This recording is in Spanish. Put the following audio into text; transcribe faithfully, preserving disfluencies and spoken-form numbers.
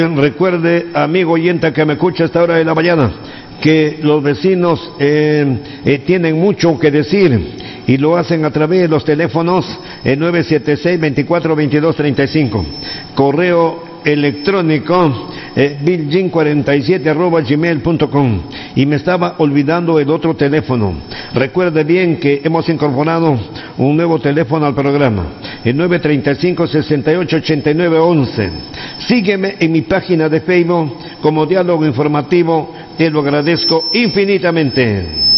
Recuerde, amigo oyente que me escucha a esta hora de la mañana, que los vecinos eh, eh, tienen mucho que decir y lo hacen a través de los teléfonos eh, nueve siete seis, veinticuatro, veintidós, treinta y cinco, correo electrónico eh, biljin cuarenta y siete arroba gmail punto com, y me estaba olvidando el otro teléfono. Recuerde bien que hemos incorporado un nuevo teléfono al programa, el nueve treinta y cinco, sesenta y ocho, ochenta y nueve, once. Sígueme en mi página de Facebook como Diálogo Informativo, te lo agradezco infinitamente.